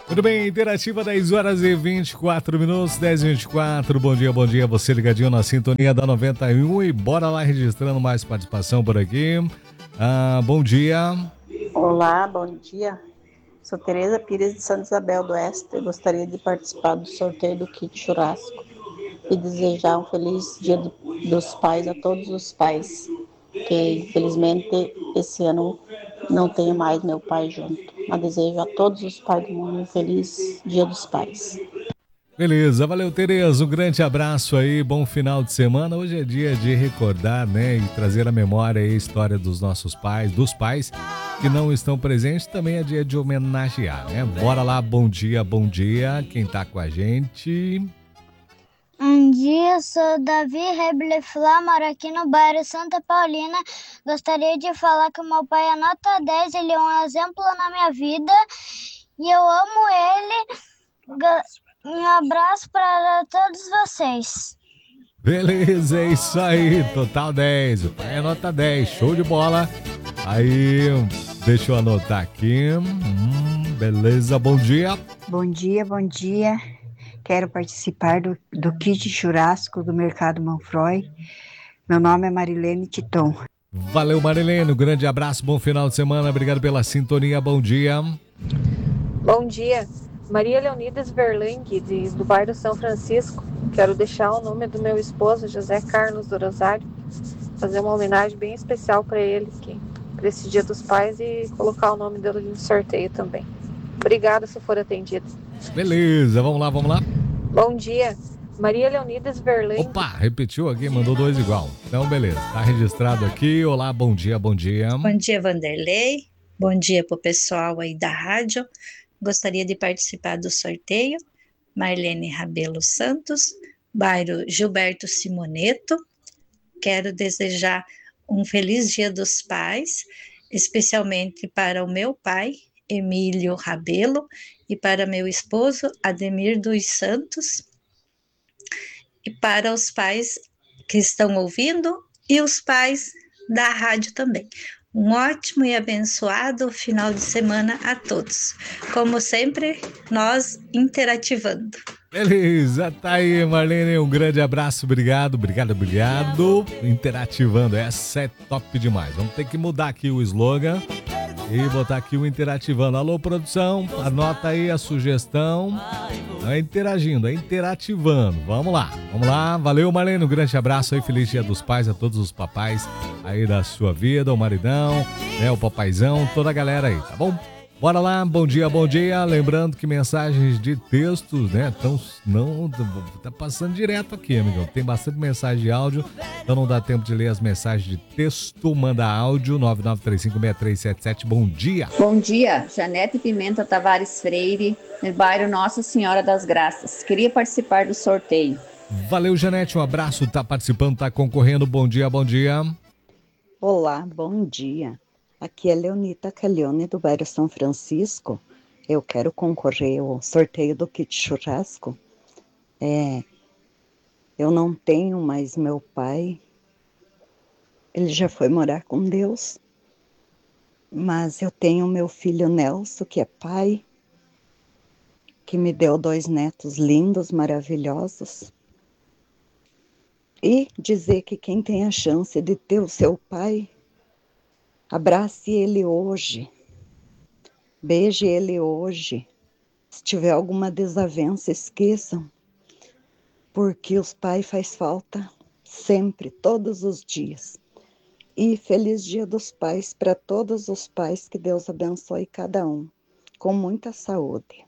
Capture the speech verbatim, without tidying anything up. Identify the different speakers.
Speaker 1: Tudo bem, interativa dez horas e vinte e quatro minutos, dez e vinte e quatro. Bom dia, bom dia, você ligadinho na sintonia da noventa e um e bora lá registrando mais participação por aqui. Ah, bom dia.
Speaker 2: Olá, bom dia. Sou Tereza Pires de Santa Isabel do Oeste. Eu gostaria de participar do sorteio do kit churrasco e desejar um feliz Dia do- dos Pais a todos os pais, que infelizmente esse ano não tenho mais meu pai junto. Mas desejo a todos os pais do mundo um feliz Dia dos Pais.
Speaker 1: Beleza, valeu, Tereza. Um grande abraço aí, bom final de semana. Hoje é dia de recordar, né, e trazer à memória aí a história dos nossos pais, dos pais que não estão presentes. Também é dia de homenagear, né? Bora lá, bom dia, bom dia. Quem tá com a gente?
Speaker 3: Um dia, sou Davi Rebleflá, moro aqui no bairro Santa Paulina. Gostaria de falar que o meu pai é nota dez, ele é um exemplo na minha vida e eu amo ele. Ga- Um abraço para todos vocês.
Speaker 1: Beleza, é isso aí, total dez. O pai é nota dez, show de bola. Aí, deixa eu anotar aqui. Hum, beleza, bom dia.
Speaker 4: Bom dia, bom dia. Quero participar do, do kit churrasco do Mercado Manfroy. Meu nome é Marilene Titon.
Speaker 1: Valeu, Marilene, um grande abraço, bom final de semana, obrigado pela sintonia, bom dia.
Speaker 5: Bom dia, Maria Leonidas Verlang, de, do bairro São Francisco. Quero deixar o nome do meu esposo, José Carlos do Rosário, fazer uma homenagem bem especial para ele, para esse Dia dos Pais, e colocar o nome dele no sorteio também. Obrigada se for atendido.
Speaker 1: Beleza, vamos lá, vamos lá.
Speaker 5: Bom dia, Maria Leonidas Verlang.
Speaker 1: Opa, repetiu aqui, mandou dois igual. Então, beleza, tá registrado aqui. Olá, bom dia, bom dia.
Speaker 6: Bom dia, Vanderlei. Bom dia pro pessoal aí da rádio. Gostaria de participar do sorteio. Marlene Rabelo Santos, bairro Gilberto Simoneto. Quero desejar um feliz Dia dos Pais, especialmente para o meu pai, Emílio Rabelo, e para meu esposo, Ademir dos Santos, e para os pais que estão ouvindo e os pais da rádio também. Um ótimo e abençoado final de semana a todos. Como sempre, nós interativando.
Speaker 1: Beleza, tá aí, Marlene, um grande abraço, obrigado, obrigado, obrigado. Interativando, essa é top demais. Vamos ter que mudar aqui o slogan e botar aqui o interativando. Alô, produção, anota aí a sugestão. É interagindo, é interativando. Vamos lá, vamos lá. Valeu, Marlene, um grande abraço aí, feliz Dia dos Pais a todos os papais aí da sua vida, o maridão, né, o papaizão, toda a galera aí, tá bom? Bora lá, bom dia, bom dia. Lembrando que mensagens de textos, né? Então, não, tá passando direto aqui, amigão. Tem bastante mensagem de áudio, então não dá tempo de ler as mensagens de texto. Manda áudio, nove nove três cinco seis três sete sete. Bom dia.
Speaker 7: Bom dia, Janete Pimenta Tavares Freire, no bairro Nossa Senhora das Graças. Queria participar do sorteio.
Speaker 1: Valeu, Janete, um abraço. Tá participando, tá concorrendo. Bom dia, bom dia.
Speaker 4: Olá, bom dia. Aqui é Leonita Caglione, do bairro São Francisco. Eu quero concorrer ao sorteio do kit churrasco. É, eu não tenho mais meu pai. Ele já foi morar com Deus. Mas eu tenho meu filho Nelson, que é pai, que me deu dois netos lindos, maravilhosos. E dizer que quem tem a chance de ter o seu pai, abrace ele hoje, beije ele hoje. Se tiver alguma desavença, esqueçam, porque os pais faz falta sempre, todos os dias. E feliz Dia dos Pais para todos os pais, que Deus abençoe cada um, com muita saúde.